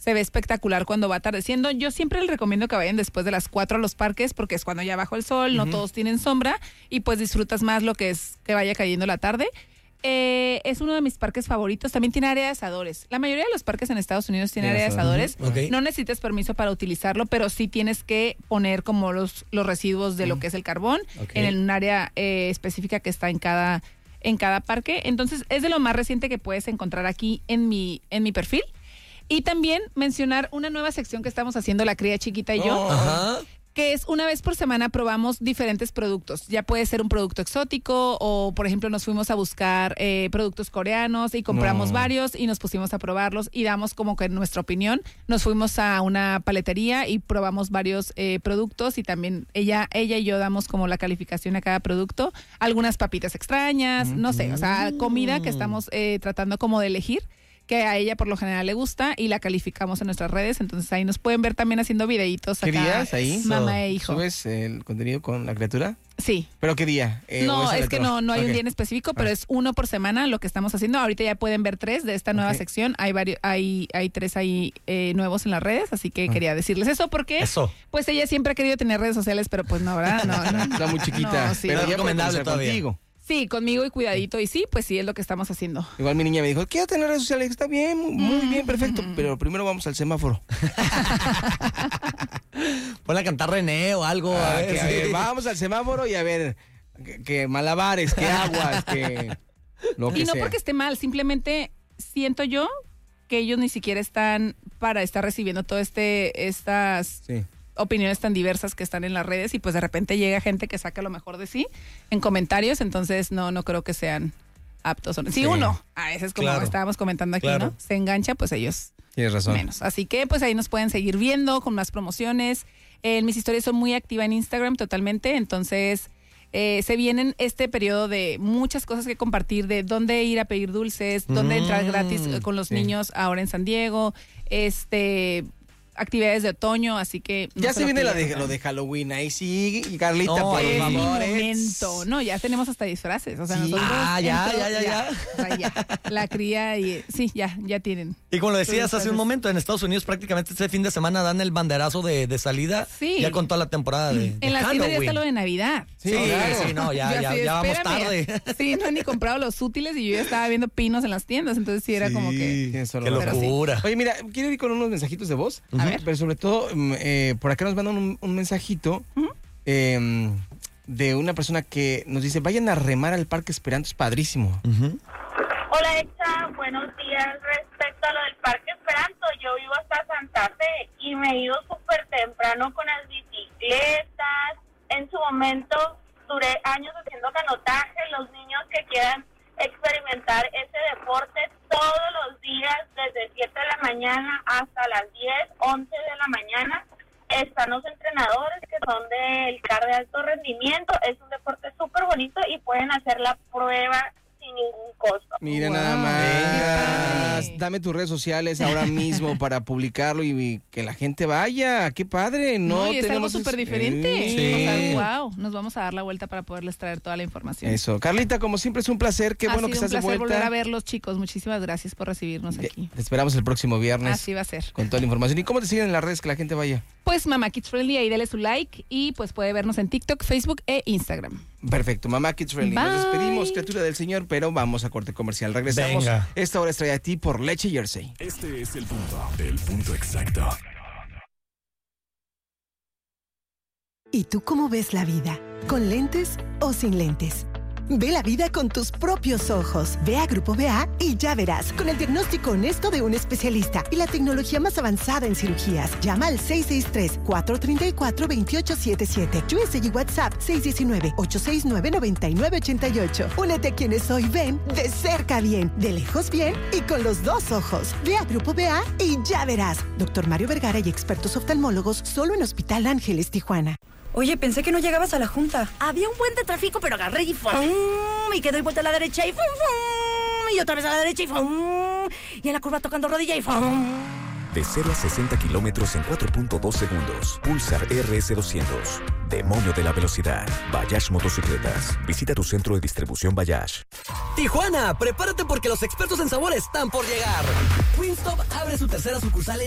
se ve espectacular cuando va atardeciendo. Yo siempre les recomiendo que vayan después de las 4 a los parques porque es cuando ya bajó el sol, no todos tienen sombra y pues disfrutas más lo que es que vaya cayendo la tarde. Es uno de mis parques favoritos. También tiene área de asadores. La mayoría de los parques en Estados Unidos tiene área de asadores. Okay. No necesitas permiso para utilizarlo, pero sí tienes que poner como los residuos de lo que es el carbón en un área específica que está en cada parque. Entonces, es de lo más reciente que puedes encontrar aquí en mi perfil. Y también mencionar una nueva sección que estamos haciendo la cría chiquita y yo. Que es una vez por semana probamos diferentes productos. Ya puede ser un producto exótico o, por ejemplo, nos fuimos a buscar productos coreanos y compramos varios y nos pusimos a probarlos y damos como que nuestra opinión. Nos fuimos a una paletería y probamos varios productos y también ella y yo damos como la calificación a cada producto. Algunas papitas extrañas, no sé, o sea, comida que estamos tratando como de elegir, que a ella por lo general le gusta y la calificamos en nuestras redes, entonces ahí nos pueden ver también haciendo videitos acá. ¿Qué días ahí? Mamá e hijo. ¿Subes el contenido con la criatura? Sí. ¿Pero qué día? No, es que no hay un día en específico, pero es uno por semana lo que estamos haciendo. Ahorita ya pueden ver 3 de esta nueva sección. Hay 3 ahí nuevos en las redes, así que quería decirles eso porque pues ella siempre ha querido tener redes sociales, pero pues no, ¿verdad? No. Está muy chiquita, sí. pero es ya recomendable todavía. Contigo. Sí, conmigo y cuidadito. Y sí, pues sí, es lo que estamos haciendo. Igual mi niña me dijo, quiero tener redes sociales. Está bien, muy bien, perfecto. Pero primero vamos al semáforo. Ponle a cantar René o algo. A ver, vamos al semáforo y a ver, que malabares, que aguas, que lo que y no sea. porque esté mal, simplemente siento yo que ellos ni siquiera están para estar recibiendo todas estas opiniones tan diversas que están en las redes y pues de repente llega gente que saca lo mejor de sí en comentarios, entonces no creo que sean aptos. Si uno, a veces como estábamos comentando aquí, ¿no? Se engancha, pues ellos tienes razón. Menos. Así que pues ahí nos pueden seguir viendo con más promociones. Mis historias son muy activas en Instagram totalmente, entonces se vienen este periodo de muchas cosas que compartir, de dónde ir a pedir dulces, dónde entrar gratis con los niños ahora en San Diego, actividades de otoño, así que... Ya se viene lo de Halloween, ahí sí, y Carlita, por es favor. mi momento. No, ya tenemos hasta disfraces, o sea, nosotros... ya. O sea, ya, la cría y... Sí, ya tienen. Y como lo decías hace un momento, en Estados Unidos prácticamente este fin de semana dan el banderazo de salida, ya con toda la temporada de en la tienda ya está lo de Navidad. Sí, no, ya vamos tarde. Sí, no he ni comprado los útiles y yo ya estaba viendo pinos en las tiendas, entonces sí era como que... Qué locura. Oye, mira, quiero ir con unos mensajitos de voz. A ver. Pero sobre todo, por acá nos mandan un mensajito de una persona que nos dice, vayan a remar al Parque Esperanto, es padrísimo. Hola, Exa, buenos días. Respecto a lo del Parque Esperanto, yo vivo hasta Santa Fe y me he ido súper temprano con las bicicletas. En su momento duré años haciendo canotaje. Los niños que quieran experimentar ese deporte todos los días, desde 7 de la mañana hasta las 10, 11 de la mañana, están los entrenadores que son del CAR de alto rendimiento. Es un deporte súper bonito y pueden hacer la prueba sin ningún costo. Mira nada más, dame tus redes sociales ahora mismo para publicarlo y que la gente vaya. ¡Qué padre! No, y es algo súper diferente. Sí. O sea, wow, nos vamos a dar la vuelta para poderles traer toda la información. Eso. Carlita, como siempre es un placer. Qué bueno que estás de vuelta. Ha sido un placer volver a verlos, chicos. Muchísimas gracias por recibirnos aquí. Te esperamos el próximo viernes. Así va a ser. Con toda la información. ¿Y cómo te siguen en las redes que la gente vaya? Pues Mamá Kids Friendly, ahí dale su like y pues puede vernos en TikTok, Facebook e Instagram. Perfecto, Mamá Kids Friendly. Bye. Nos despedimos, criatura del Señor, pero vamos a corte comercial. Regresamos. Venga. Esta hora es traída a ti por Leche Jersey. Este es el punto exacto. ¿Y tú cómo ves la vida? ¿Con lentes o sin lentes? Ve la vida con tus propios ojos. Ve a Grupo BA y ya verás, con el diagnóstico honesto de un especialista y la tecnología más avanzada en cirugías. Llama al 663-434-2877. USA y WhatsApp 619-869-9988. Únete a quienes hoy ven de cerca bien, de lejos bien y con los dos ojos. Ve a Grupo BA y ya verás. Doctor Mario Vergara y expertos oftalmólogos solo en Hospital Ángeles, Tijuana. Oye, pensé que no llegabas a la junta. Había un buen de tráfico, pero agarré y ¡fum! Y que doy vuelta a la derecha y ¡fum! Y otra vez a la derecha y ¡fum! Y en la curva tocando rodilla y ¡fum! De 0 a 60 kilómetros en 4.2 segundos. Pulsar RS200. Demonio de la velocidad. Bayash Motocicletas. Visita tu centro de distribución Bayash. Tijuana, prepárate porque los expertos en sabor están por llegar. Wingstop abre su tercera sucursal en